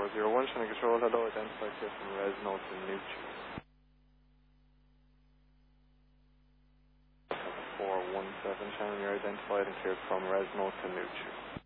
401, Channel Control, hello, identified here from Resno to Nucci. 417, Channel, you're identified and cleared from Resno to Nucci.